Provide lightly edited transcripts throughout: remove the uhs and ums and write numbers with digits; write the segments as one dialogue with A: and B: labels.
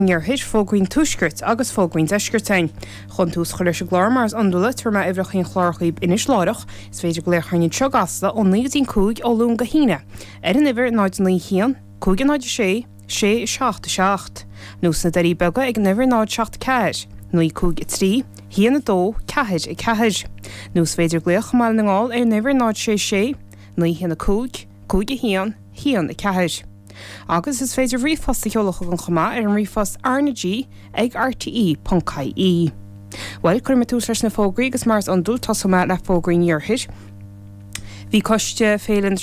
A: Níorthid fógrainn túisgurt agus fógrainn deisgurtain. Chun tús chuir se glár mars andula tar me ibrachin chláirchaíb inis láireach, is féidir go léir chuine tegasla ó 19 ó lún go híine. An iver náid lí hían, cúig náid sé, sé is 7. Nús na darí bega ag niver náid 7 ceir. Nui cúig i 3, hían na 2, ceithid i ceithid. Nús féidir gléach mal na ngáil niver náid sé, nui hían na cúig, cúig i hían i ceithid. Agus is féidir rifast cheolach an chama an rifast RNG ag RTE.ie. Well, chuir me tús leis na fógraí agus mars an dul tasoma le fógraí níorthid. Bhí coiste féile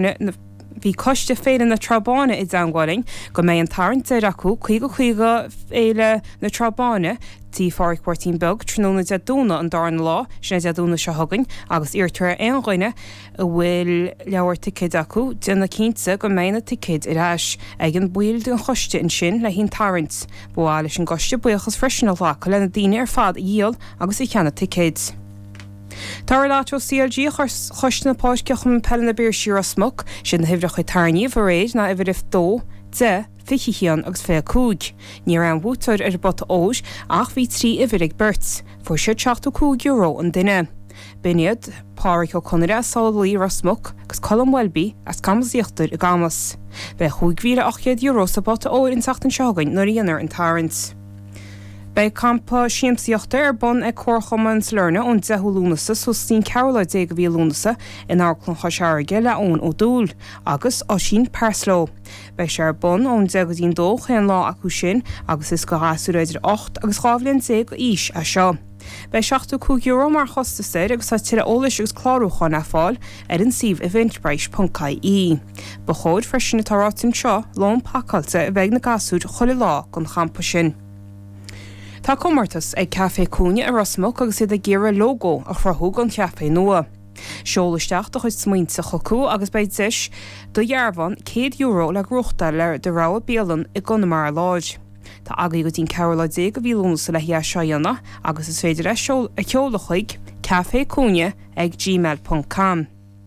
A: na trabáine i dangháling go mé an tarint de acu chuige féile na trabáine tí fáric cuairtín beg tróna de dúna an dar an lá sinna de dúna se hagann agus irtar an ghoine a bhfuil leabhar ticid acu duna cínta go ména ticid i ráis ag an bhuiil don choiste in sin le hín tarint bháil leis an goiste buchas freisin lá go lena daine ar fad díal agus I cheanna ticid. Tar látó CLG choiste na páis ceachum pell na beir siar a smog sin na hifrach chu tarníí bh réid na ifirif dó de fichiían agus fé cúg. Ní an bhúteir ar bot óis ach bhí 3 ifirig bert, fu sé 82 euro an duine. Biniad páric ó conire sálaí rasmog gus colm Welby as camasíochttar I gamas. Be 8,800 euro sa bot óir in 7 seagain nó íonar an tarint. Bei campa siamsaíochta ar bon ag cuarchaman slurna ón 10 lúnasa so stín Carola 10 lúnasa in áclan chosearige le ón ó dúl, agus á sin persló. Bei sé ar bon ón 10 dó chéan lá acu sin agus is go ráasú idir 8 agus chábhlíonn 10 ís a seo. Bei 62 euro mar chosta said agus tile ólis agus chlárúchan a fáil ar an sih eventbrite.ie. Ba chóid freisin na tarátim seo lán pacalta a bheith na gasúd chola lá gon champa sin. Tá commartas ag Café Cúne a rasmog agus iad a ggéire logo a chrathúg an ceafé nua. Seolaisteach do chuid smaointe chocú agus beid deis do dhearbhan 100 euro le gruachta le de rá béalan I Gunamar láid. Tá agaí go dtín Carola 10 lúnasa le hia seoanna agus is féidir a cheolachaig Café Cúne ag gmail.com.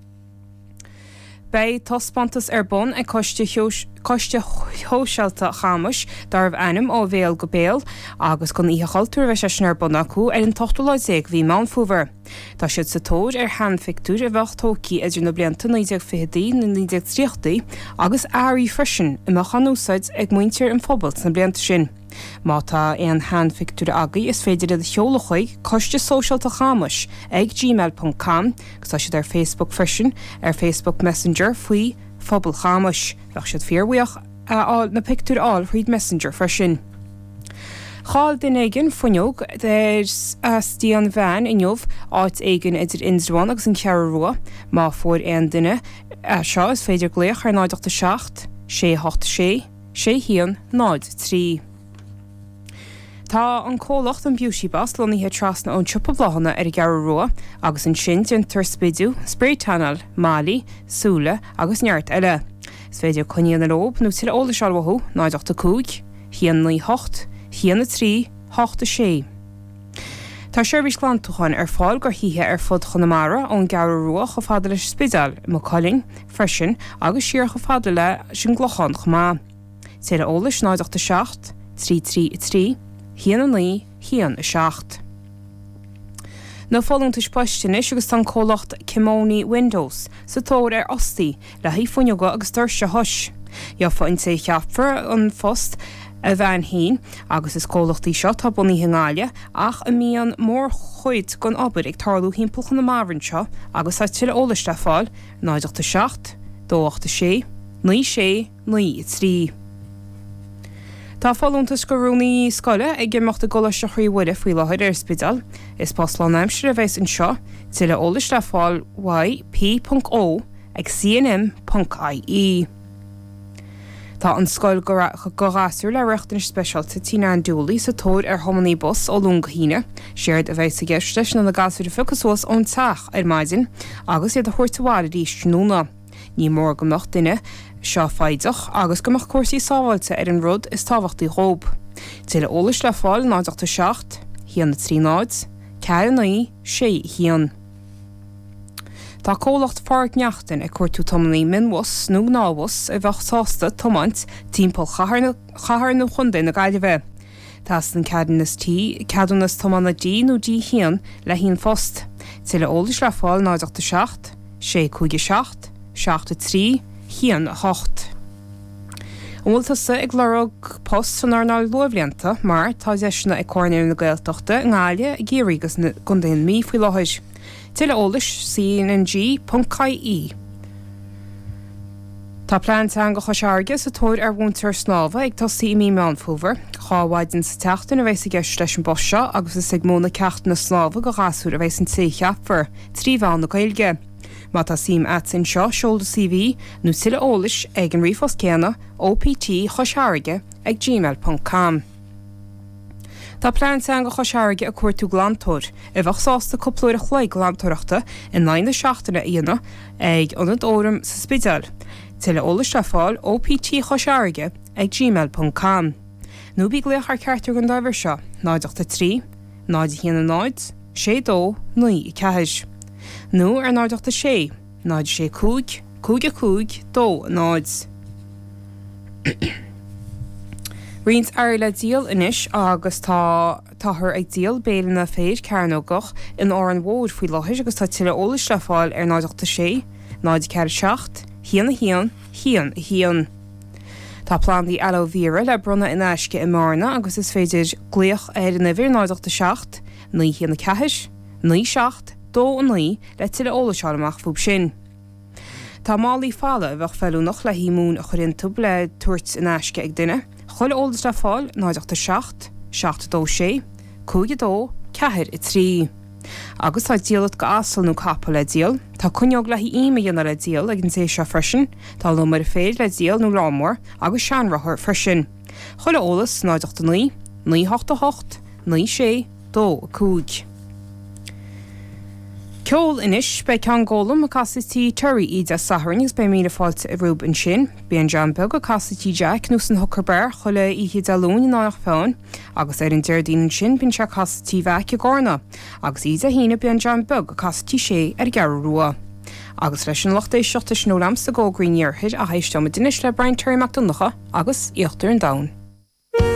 A: Bei tospantas ar bon ag coiste hósealta chamas darbh anam ó bhéal go béal agus gon ihe chaltúir bheith sé ar bon acu ar an 8 bhí man fuver. Tá siad sa tóir ar handfictúr a bheith tócí idir na blianta 1950 na 1930 agus airí freisin I mechanúsáid ag muintear an phobalt na blianta sin. Má tá an handfictúr agaí is féidir a cheolachaig coiste sósealta chamas ag gmail.com gus tá siad ar Facebook freisin ar Facebook Messenger faoi phobal chamas bheith siad fíorhuiach na pictúr áil faoid Messenger freisin. Cháil den aigen funeog there's Stian Van in jobh áit aigen idir Indswan agus an cear rua má fuair an duine seo is féidir gléach ar 9 sé 8 sé hían 9 Tá an cólacht an beauty bas loníthe trasna ón tupa bláhanna ar gear rua agus an sin den turspidú, spraytanal, málaí, súla agus neart eile. Is féidir chuíon na lob nó til óla sealwathú 9 hían 8, hían 3, 8 sé. Tá seirbhís glantuchan ar fáil gur híthe ar fud Chonamara ón gear rua go fada leis spidal mo colling, freisin agus siar go fada le sin glochan chumá. Tíle ólas 9 3, hían 9, hían 7. Na fólúntais poistenis agus tan cólacht Kimoni Windows sa tóir ar ostí le hí funeoga agus doirse thuis. Jofainn sé cheapfar an fost a bhean hín agus is cólachtaí seo tá bunaí hingáile ach a míon mór chuid gon obair ag tarlú hímpulchan na marhann seo agus tá tuile ólaiste fáil 9 7, 2 sé, 9 sé, 9 3. Tá fáilúntas go rúnaí scoile ag gimachta gola se chuíhuiide faoi láthir ar spidal, is Postlan Aimsir a bheits an seo, tuile ólas le fáil yp.o ag cnm.ie. Tá an scoil goráasúr le reachtain speisialta tína an dúlaí sa tóir ar thomaní bus ó lún go híine, séird a bheits a gceiste leis na gasúir ficusúas ón teach ar maidin agus iad a chuirtaháil ríos tróna. Ní mór gomach duine seo faideach agus gomach cuasaí sábhailte ar an rud is tábhachtaí rób. Tuile ólas le fáil 9 7, hían 3 9, cear 9, sé hían. Tá cólacht farc neachtain ag cuairtú tomnaí minwas nó náwas a bheith sásta tomáint timppel chahar nó chundain na gaiile bheith. Tás an ceadúnas tomána dí nó dí hían le hín fost. Tile ólis le fáil 96, 6 7 hían 8. Bhfuiltasa ag lerog post san arnáil luamhlianta mar tá deisna ag cóirnéir na Gaeltachta ngáile géirígus na gundaon mí faoi láthais. Tile ólis cnng.caí. Tá plánta an go choisearge sa tóir ar bhúntar snáva ag tosaí mí meánfúver, cháhhaidin sa teachtain a bheits a gceist leis an bosa agus is ag móna ceachtain na snáva go gasú a bheits an tí cheapfar, tríomhán na gailge. Má tá sim atsin seo seolda CV nó tile ólis ag an rifos céanna OPT choisearge ag gmail.com. Tá plánta an go choisearge a cuairtú glantóir a bheith sásta coplúir a chléig glantóireachta in 9 seachtainna íana ag anad óram sa spidal. Tile ólis le fáil OPT choisearge ag gmail.com. Nó bí gléach ar ceartú gan dábhar seo 93, 9 6 9 ceis. Nó ar 96, 96 5 2 9. Rins air le díal inis agus táthir ag díal bélanna féir cearnógach in á an bhór faoi láthis agus tá tile ólis le fáil ar 96, 97 hían. Tá plándaí aloe vera le bronna in aisce i marna agus is féidir gléoch ar an bhir 97, 9 híanna ceis, 9 7 2 9 le tile ólaseálamach fúb sin. Tá málaí fála a bheith fellú nach le hímún a chuirintú le tuairt in aisce ag duine, chuile ólas le fáil 97, 7 2 6, 5 2 4 3. Agus tá díalat go asal nó cappa le díal, tá cuneog le ime dhéana le díal ag an sé seo freisin, tá lo mar a féir le díal nó lámór agus seanrathir freisin. Chuile ólas 99, 9 9 6 2 5. Ceol inis be cean ggólam a casatí tuirí iad a saharnigus be míle fáilte a rúb an sin, bí an Jeanbeg a casatí Jack nó san Huckerbear chuile iad a lún nach fáin, agus ar an deirdín sin bin se casatí bheice gárna, agus iad a híine bí an Jeanbeg a casatí sé ar gear rua. Agus leis an lochta seachta nó lamsa ggógraíníorthid a héisteo me duine le Brian Terry McDonacha agus íochttar an dain.